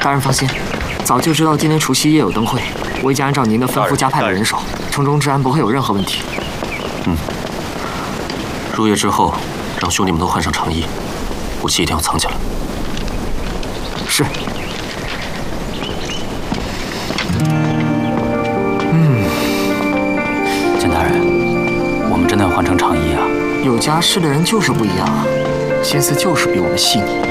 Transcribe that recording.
大人放心，早就知道今年除夕夜有灯会，我已经按照您的吩咐加派了人手，城中治安不会有任何问题。 入夜之后，让兄弟们都换上长衣，武器一定要藏起来。 是。 简大人，我们真的要换成长衣啊？ 有家室的人就是不一样啊，心思就是比我们细腻。